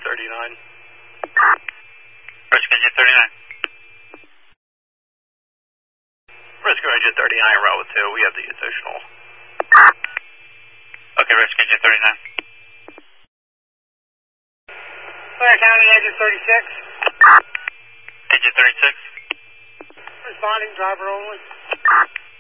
39. Rescue Engine 39. Rescue Engine 39, Bravo 2, we have the additional. Okay, Rescue Engine 39. Clare County, Engine 36. Engine 36. Responding, driver only.